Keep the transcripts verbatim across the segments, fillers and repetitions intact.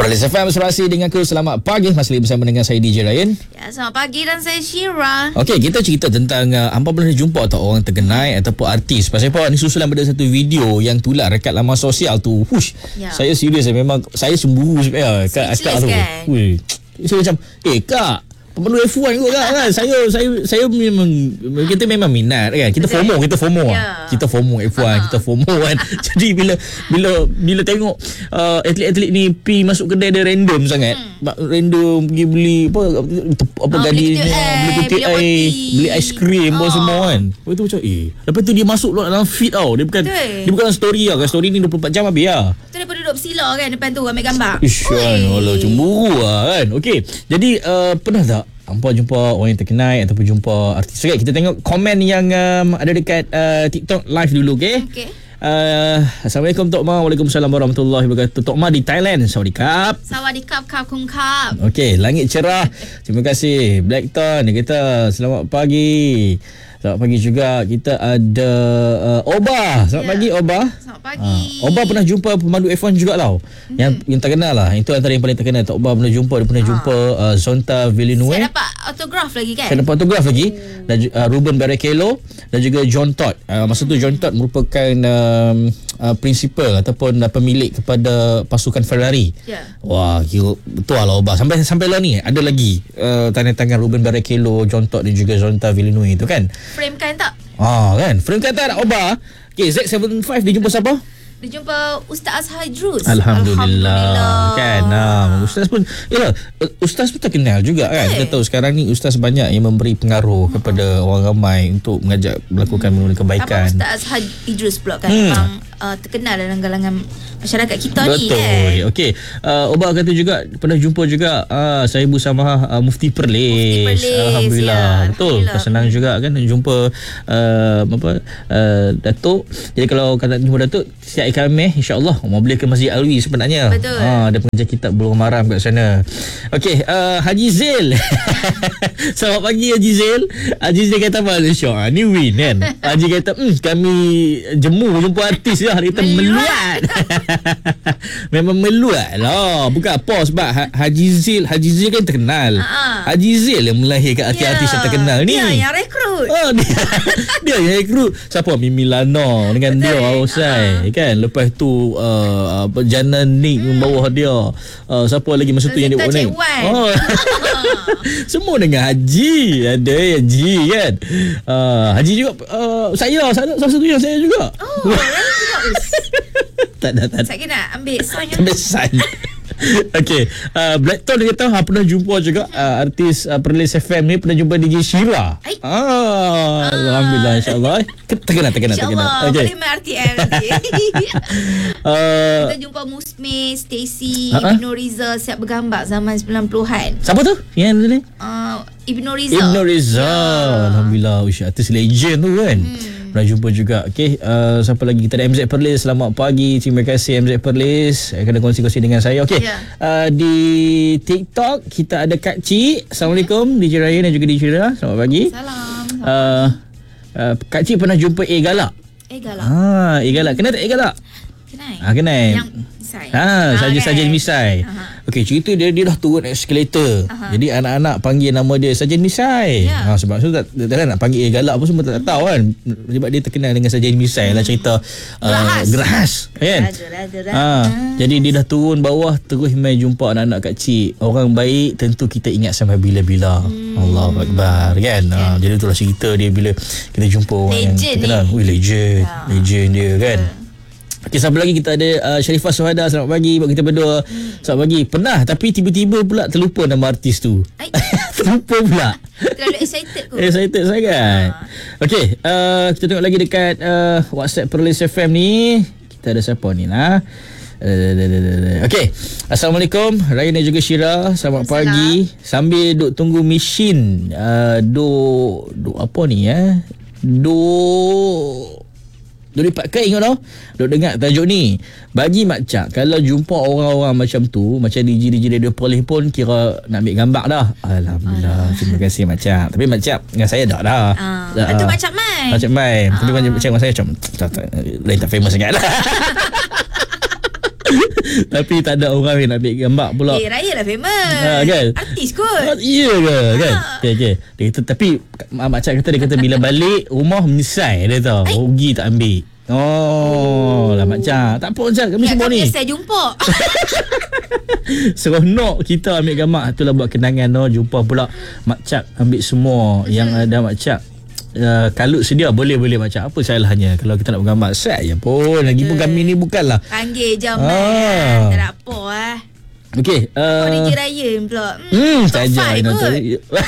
Perlis F M Serasi dengan aku. Selamat pagi. Masih bersama dengan saya D J Ryan. Ya, selamat pagi dan saya Syira. Okey, kita cerita tentang uh, hampa pernah jumpa tak orang terkenal ataupun artis. Pasal apa ni susulan pada satu video yang tular dekat laman sosial tu. Hush. Ya. Saya serius saya memang saya cemburu sebenarnya kat akak tu. Kan? Ui. Saya macam, "Eh, Kak, pemandu F one kot kan, kan? Saya saya saya memang kita memang minat kan. Kita FOMO, kita FOMO yeah. lah. Kita FOMO F one, uh-huh. kita FOMO kan. Jadi bila bila bila tengok uh, atlet-atlet ni pi masuk kedai dia random sangat. Hmm. Random pergi beli apa apa oh, gadis beli peti air, beli aiskrim oh. semua kan. Lepas tu macam eh, lepas tu dia masuk dalam feed tau. Dia bukan Betul. dia bukan story tau. Story ni dua puluh empat jam habis lah. Tu dia duduk bersila kan depan tu ambil gambar. Ish kan, alah cemburu lah kan. Okey. Jadi uh, pernah tak hampa jumpa orang yang terkenal ataupun jumpa artis? Okay, kita tengok komen yang um, ada dekat uh, TikTok live dulu, okey? Okey. Uh, Assalamualaikum Tok Ma. Waalaikumsalam warahmatullahi wabarakatuh. Tok Ma di Thailand. Sawadikap. Sawadikap kap kung kap. Okey, langit cerah. Terima kasih. Blackton dia kata selamat pagi. Selamat pagi juga. Kita ada uh, Oba. Selamat yeah. pagi Oba. Selamat pagi. Uh, Oba pernah jumpa pemandu F one juga tau. Mm-hmm. Yang yang terkenal lah. Itu antara yang paling terkenal. Oba pernah jumpa, dia pernah uh. jumpa uh, Zonta Villeneuve. Saya dapat autograf lagi kan? Saya dapat autograf lagi. Hmm. Dan uh, Ruben Barrichello dan juga John Todd. Uh, masa tu John Todd merupakan um, uh, principal ataupun uh, pemilik kepada pasukan Ferrari. Yeah. Wah, kira betul lah Oba. Sampai sampai lah ni ada lagi uh, tangan-tangan Ruben Barrichello, John Todd dan juga Zonta Villeneuve itu kan. Frame kan tak? Ah kan, frame kan tak Oba. Okay, Z tujuh puluh lima dia jumpa siapa? Dia jumpa Ustaz Azhar Idrus. Alhamdulillah. Alhamdulillah. Kan. Nah, ustaz pun yalah, ustaz pun terkenal juga kan. Kita tahu sekarang ni ustaz banyak yang memberi pengaruh uh-huh. kepada orang ramai untuk mengajak melakukan hmm. kebaikan. Apa Ustaz Azhar Idrus pula kan hmm. memang uh, terkenal dalam kalangan masyarakat kita Betul. ni kan. Betul. Okey. Uh, Oba kata juga pernah jumpa juga uh, saya Ibu Samah uh, Mufti Perlis. Mufti Perlis. Alhamdulillah. Ya, betul. Alhamdulillah. Senang juga kan jumpa uh, apa uh, Datuk. Jadi kalau kata jumpa Datuk siap ikan meh insya-Allah mau beli ke Masjid Alwi sebenarnya. Betul. Ha, ada pengajar kitab Bulughul Maram kat sana. Okey, uh, Haji Zil. Selamat pagi Haji Zil. Haji Zil kata apa? Syok. Ni win kan. Haji kata, "Hmm, kami jemu jumpa artis lah." Dia kata meluat. Memang meluat lah. Bukan apa sebab Haji Zil, Haji Zil kan terkenal. Ha-ha. Haji Zil yang melahirkan artis-artis yeah. yang terkenal ni. Dia yang rekrut. Oh, dia, dia yang rekrut. Siapa? Mimi Lano dengan Betul. dia Ausai uh-huh. kan. Lepas tu uh, apa Jana Nick hmm. bawah dia. Uh, siapa lagi masa tu yang dia naik? Oh. Semua dengan Haji. Ada Haji kan. Uh, Haji juga uh, saya salah satu yang saya juga. Oh, tak ada tak. Saya nak ambil sign. Ambil sign. Okey, uh, Blackton dia kata ha, pernah jumpa juga uh, artis uh, Perlis F M ni, pernah jumpa D J Syira. Ah, ah, alhamdulillah insya-Allah. Terkenal terkenal terkenal. Okey. Boleh main R T L nanti. uh, Kita jumpa Musme, Stacy, uh-huh. Ibnu Riza siap bergambar zaman sembilan puluhan. Siapa tu? Yang ni? Uh, Ibnu Riza. Ibnu Riza. Ya. Alhamdulillah, ush, artis legend tu kan. Hmm. Pernah jumpa juga. Okey, uh, siapa lagi? Kita ada M Z Perlis. Selamat pagi. Terima kasih M Z Perlis kena kongsi-kongsi dengan saya. Okey. Yeah. Uh, di TikTok kita ada Kak Cik. Assalamualaikum D J Ryan dan juga D J Syira. Selamat pagi. Salam. Uh, uh, Kak Cik pernah jumpa A Galak. A Galak. Ah, A Galak. Kenal tak A Galak? Kenal. Ah, kenal. Yang Misai. Ha, saja-saja kan? Misai. Uh-huh. Okey, cerita dia dia dah turun eskalator. Uh-huh. Jadi anak-anak panggil nama dia Sajen Misai. Yeah. Ha, sebab tu tak tak nak panggil eh, galak apa semua tak, tak tahu kan. Sebab dia terkenal dengan Sajen Misai hmm. lah cerita uh, gerahas kan. Ha, jadi dia dah turun bawah terus mai jumpa anak-anak kecil. Orang baik tentu kita ingat sampai bila-bila. Hmm. Allahu Akbar kan. Ha, jadi itulah cerita dia bila kita jumpa orang legend yang terkenal. Ui legend. Ha. Legend dia kan. Uh. Okey, siapa lagi kita ada uh, Sharifah Suhada. Selamat pagi buat kita berdua. Hmm. Selamat pagi. Pernah tapi tiba-tiba pula terlupa nama artis tu. Terlupa pula. Terlalu excited kot. Excited sangat. Ha. Okey, uh, kita tengok lagi dekat uh, WhatsApp Perlis F M ni. Kita ada siapa ni lah. Uh, Okey. Assalamualaikum Ryan dan juga Syira. Selamat pagi. Sambil duk tunggu mesin uh, duk duk apa ni ya? Duk Duk lipat kain kau tau. Duk dengar tajuk ni. Bagi Mak Cak, kalau jumpa orang-orang macam tu, macam D J D J Radio Perlis pun kira nak ambil gambar dah. Alhamdulillah. Terima kasih Mak Cak. Tapi Mak Cak dengan saya dah dah. Ah, uh, itu Mak Cak Mai. Mak Cak Mai. Tapi Mak Cak dengan saya macam lain tak famous sangat lah. Tapi tak ada orang yang nak ambil gambar pula. Eh, Raya lah famous. Ha, kan? Artis kot. Ah, iya ke kan? Okey okey. Dia kata tapi Mak Cak kata dia kata bila balik rumah menyesal dia tahu. Rugi tak ambil. Oh, lah Mak Cak. Tak apa Cak, kami Ya, semua kami ni. saya jumpa. Seronok kita ambil gambar. Itulah buat kenangan no. Jumpa pula Mak Cak ambil semua yang ada Mak Cak. Uh, kalau sedia boleh-boleh macam apa salahnya kalau kita nak bergambar set je pun. Lagi pun kami ni bukanlah Panggil jam Ah. Tak ada apa lah. okey Oh, uh, D J Raya pula. Hmm, Hmm, top saja five Ina kot.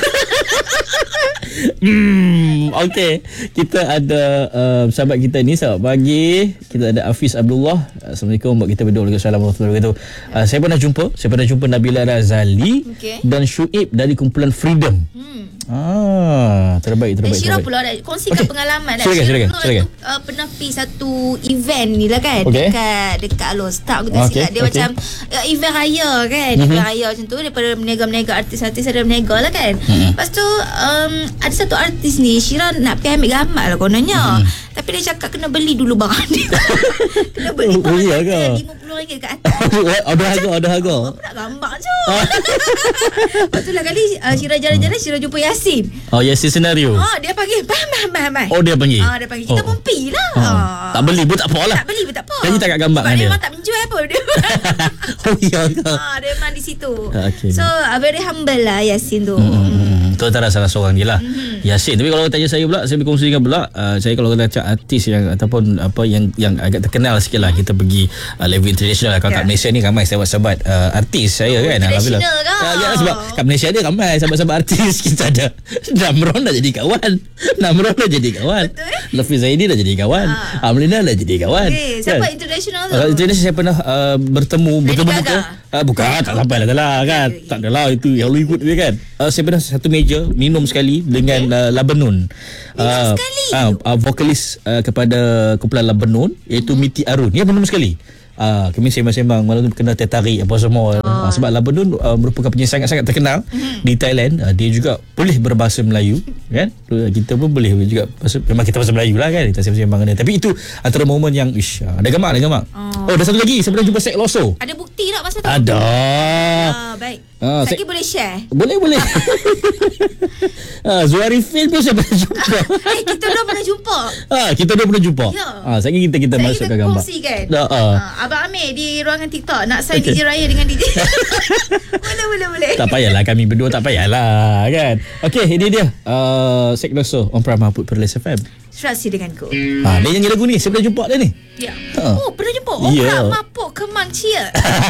Hmm, okey. Kita ada uh, sahabat kita ni selamat pagi. Kita ada Hafiz Abdullah. Assalamualaikum buat kita berdua. Waalaikumsalam warahmatullahi wabarakatuh. Uh, saya pernah jumpa, saya pernah jumpa Nabila Razali Okey. dan Syuib dari kumpulan Freedom. Hmm. Ah, terbaik Dan terbaik. Syirah terbaik. pula dah kongsikan Okey. pengalaman dah. Silakan, Syirah silakan, pula silakan. tu, uh, pernah pergi satu event ni lah kan. Okey. Dekat dekat Alostar aku tak Okey, silap. Dia okey. macam uh, event raya kan. Mhm. Event raya macam tu daripada menega-menega artis-artis ada menega lah kan. Mhm. Lepas tu um, ada satu artis ni Syirah nak pergi ambil gambar lah kononnya. Mhm. Tapi dia cakap kena beli dulu barang dia. Kena beli Oh, barang iya dia ke? lima puluh ringgit kat atas. Ada harga, ada harga. Apa nak gambar je. Lepas tu lah kali uh, Syirah jalan-jalan Syirah jumpa Yasin. Oh, yes, senario. Ah, dia panggil bang bang bang bang. Oh, dia panggil. Ah, dia panggil kita Oh. pun pergi lah. Oh. Ah. Tak beli pun tak apalah. Tak beli pun tak apa. Janji tak kat gambar Sebab dengan dia dia. memang tak menjual apa dia. Oh, iya ke? Ah, dia memang di situ. Ah, okey. So, uh, very humble lah Yasin tu. Hmm, tu antara salah seorang je lah. Mhm. Yasin. Tapi kalau tanya saya pula, saya berkongsikan pula, uh, saya kalau kata cak artis yang ataupun apa yang yang agak terkenal sikit lah, kita pergi uh, level international lah. Kalau Ya. kat Malaysia ni ramai sahabat-sahabat uh, artis saya Oh, kan. international Alhamdulillah. kau. Ya, ya, sebab kat Malaysia ni ramai sahabat-sahabat artis. Kita ada Namron dah jadi kawan. Namron dah jadi kawan. Betul, eh? Lafis Zaidi dah jadi kawan. Ah. Amlina dah jadi kawan. Okay, siapa international tu? Uh, international saya pernah uh, bertemu Lady bertemu Gaga? muka. Uh, bukan, tak sampai lah lah kan. Okay, okay. Tak adalah itu yang Hollywood dia kan. Uh, saya pernah satu meja minum sekali dengan uh, Labenun. Minum sekali? Uh, uh, vokalis uh, kepada kumpulan Labenun iaitu Miti Arun. Dia minum sekali. Ah, kami sembang-sembang malam tu kena tertarik apa semua. Oh. Ah, sebab Labenun uh, merupakan penyanyi sangat-sangat terkenal mm-hmm. di Thailand. Uh, dia juga boleh berbahasa Melayu kan. Uh, kita pun boleh juga bahasa, memang kita bahasa Melayu lah kan. Kita sembang-sembang dengan dia. Tapi itu antara momen yang ish, ada gamak, ada gamak. Oh, oh ada satu lagi saya pernah jumpa Sek Loso. Ada bukti tak masa tu? Ada. Ah, baik. Ah, Saki Sek- boleh share. Boleh boleh. ah, Zuarifin pun saya pernah jumpa. Eh, kita dah pernah jumpa. ah, kita dah pernah jumpa. Ya. Ah, sekarang kita kita Saya masuk kita ke gambar. kongsikan. Dah, ah. Ah, Abang Amir di ruangan TikTok nak sign Okay. D J Raya dengan D J. boleh boleh boleh. Tak payahlah kami berdua tak payahlah kan. Okey, ini dia. Uh, Sek Loso on Prime Mahmud Perlis F M. Serasi denganku. Ha, dia nyanyi lagu ni. Saya pernah jumpa dia ni. Ya. Ha. Oh, pernah jumpa. Oh, Ya. yeah. Mapuk Kemang Cia.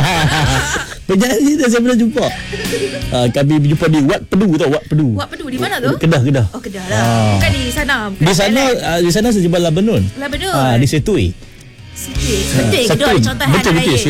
Penyanyi dia saya pernah jumpa. Uh, kami berjumpa di Wat Pedu tau, Wat Pedu. Wat Pedu di mana tu? Kedah, Kedah. Oh, Kedah lah. Ah. Bukan di sana. Bukan Di sana uh, di sana saya jumpa Labenun. Labenun. Ah, di Setui. Setui. Setui. Setui. Kedua contohan Betul betul. raya.